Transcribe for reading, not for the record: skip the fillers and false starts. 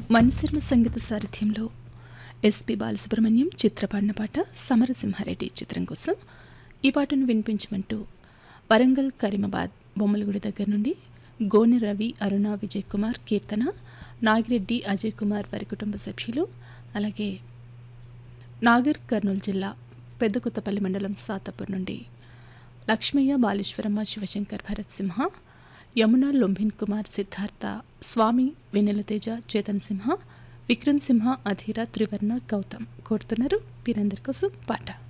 మణిశర్మ సంగీత సారథ్యంలో ఎస్పి బాలసుబ్రహ్మణ్యం చిత్రపాడిన పాట సమరసింహారెడ్డి చిత్రం కోసం ఈ పాటను వినిపించమంటూ వరంగల్ కరీమాబాద్ బొమ్మలగుడి దగ్గర నుండి గోనె రవి అరుణ విజయ్ కుమార్ కీర్తన నాగిరెడ్డి అజయ్ కుమార్ వారి కుటుంబ సభ్యులు, అలాగే నాగర్ కర్నూలు జిల్లా పెద్దకొత్తపల్లి మండలం సాతాపూర్ నుండి లక్ష్మయ్య బాలేశ్వరమ్మ శివశంకర్ భరత్ సింహ యమున లొంభిన్ కుమార్ సిద్ధార్థ స్వామి వెన్నెలతేజ చేతన్ సింహ విక్రమ్ సింహ అధీర త్రివర్ణ గౌతమ్ కోరుతున్నారు. వీరందరి కోసం పాట.